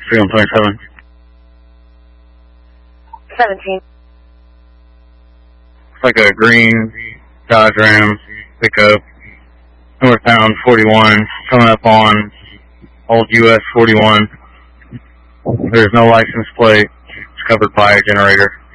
3127. 17. It's like a green Dodge Ram pickup, northbound 41, coming up on old US 41. There's no license plate. It's covered by a generator.